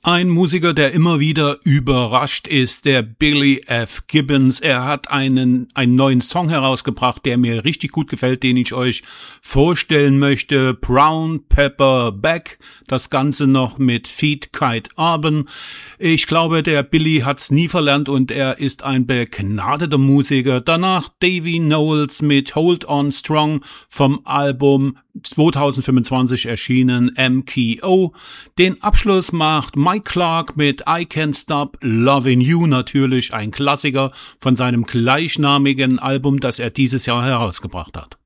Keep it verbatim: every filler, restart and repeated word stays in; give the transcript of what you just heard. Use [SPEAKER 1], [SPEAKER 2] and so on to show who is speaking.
[SPEAKER 1] Ein Musiker, der immer wieder überrascht ist, der Billy F. Gibbons. Er hat einen, einen neuen Song herausgebracht, der mir richtig gut gefällt, den ich euch vorstellen möchte. Brown Pepper Back. Das Ganze noch mit Feed Kite Urban. Ich glaube, der Billy hat's nie verlernt und er ist ein begnadeter Musiker. Danach Davy Knowles mit Hold On Strong vom Album zwanzig fünfundzwanzig erschienen M K O. Den Abschluss macht Mike Clark mit I Can't Stop Loving You, natürlich ein Klassiker von seinem gleichnamigen Album, das er dieses Jahr herausgebracht hat.